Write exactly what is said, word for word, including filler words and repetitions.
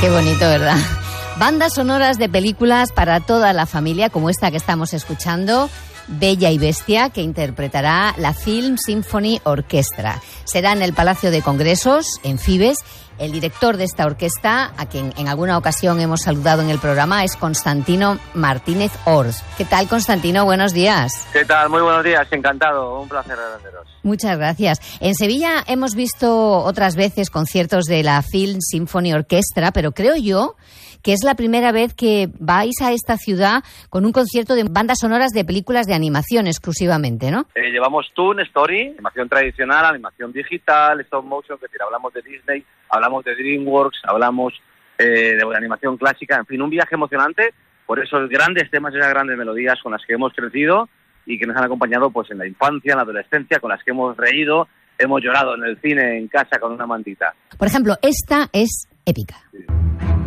Qué bonito, ¿verdad? Bandas sonoras de películas para toda la familia, como esta que estamos escuchando, Bella y Bestia, que interpretará la Film Symphony Orchestra. Será en el Palacio de Congresos, en Fibes. El director de esta orquesta, a quien en alguna ocasión hemos saludado en el programa, es Constantino Martínez Ors. ¿Qué tal, Constantino? Buenos días. ¿Qué tal? Muy buenos días, encantado. Un placer atenderos. Muchas gracias. En Sevilla hemos visto otras veces conciertos de la Film Symphony Orchestra, pero creo yo que es la primera vez que vais a esta ciudad con un concierto de bandas sonoras de películas de animación exclusivamente, ¿no? Eh, llevamos Toon Story, animación tradicional, animación digital, stop motion, que decir, hablamos de Disney, hablamos de DreamWorks, hablamos eh, de animación clásica, en fin, un viaje emocionante por esos grandes temas, esas grandes melodías con las que hemos crecido y que nos han acompañado pues en la infancia, en la adolescencia, con las que hemos reído, hemos llorado en el cine, en casa, con una mantita. Por ejemplo, esta es épica.